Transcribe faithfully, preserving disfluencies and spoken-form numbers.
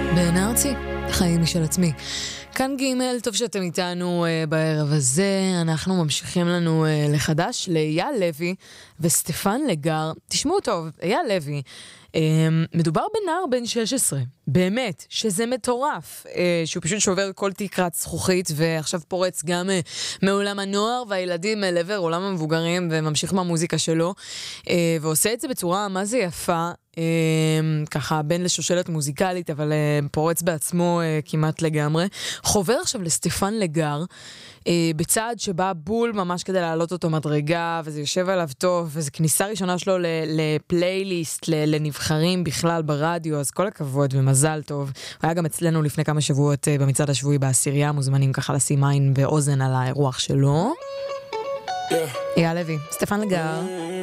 בן ארצי, חיים משל עצמי. כאן ג', טוב שאתם איתנו uh, בערב הזה. אנחנו ממשיכים לנו uh, לחדש לאייל לוי וסטפן לגר. תשמעו טוב, אייל לוי, uh, מדובר בנער בן שש עשרה, באמת, שזה מטורף, uh, שהוא פשוט שובר כל תקרת זכוכית, ועכשיו פורץ גם uh, מעולם הנוער והילדים uh, לעבר עולם המבוגרים, וממשיך מהמוזיקה שלו, uh, ועושה את זה בצורה מה זה יפה, Uh, ככה בין לשושלת מוזיקלית, אבל uh, פורץ בעצמו uh, כמעט לגמרי. חובר עכשיו לסטפן לגר uh, בצעד שבא בול ממש כדי להעלות אותו מדרגה, וזה יושב עליו טוב, וזו כניסה ראשונה שלו לפלייליסט, לנבחרים בכלל ברדיו, אז כל הכבוד ומזל טוב. הוא היה גם אצלנו לפני כמה שבועות uh, במצעד השבועי בעשירייה, מוזמנים ככה לשים עין ואוזן על האירוח שלו. אייל לוי, סטפן לגר.